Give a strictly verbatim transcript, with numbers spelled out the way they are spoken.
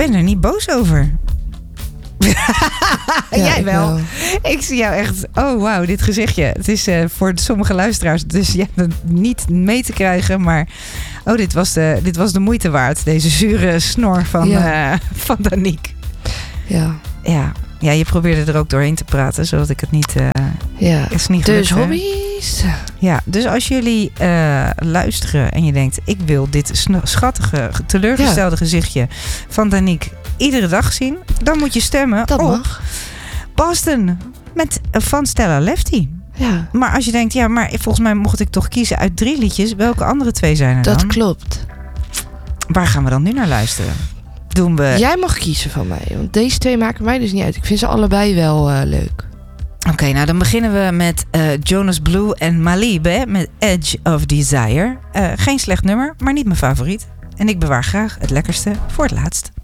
ben er niet boos over. Ja, Jij ik wel. wel. Ik zie jou echt... Oh, wauw, dit gezichtje. Het is uh, voor sommige luisteraars dus ja, niet mee te krijgen. Maar oh, dit was de, dit was de moeite waard. Deze zure snor van, Ja. uh, van Danique. Ja. Ja. ja, je probeerde er ook doorheen te praten. Zodat ik het niet... Uh, ja. is niet Dus gelukt, hobby's. Ja, dus als jullie uh, luisteren en je denkt... Ik wil dit sn- schattige, teleurgestelde ja. gezichtje van Danique iedere dag zien. Dan moet je stemmen Dat op mag. Boston met van Stella Lefty. Ja. Maar als je denkt, ja, maar volgens mij mocht ik toch kiezen uit drie liedjes. Welke andere twee zijn er Dat dan? klopt. Waar gaan we dan nu naar luisteren? Doen we... Jij mag kiezen van mij. Want deze twee maken mij dus niet uit. Ik vind ze allebei wel uh, leuk. Oké, okay, nou dan beginnen we met uh, Jonas Blue en Malibu met Edge of Desire. Uh, geen slecht nummer, maar niet mijn favoriet. En ik bewaar graag het lekkerste voor het laatst.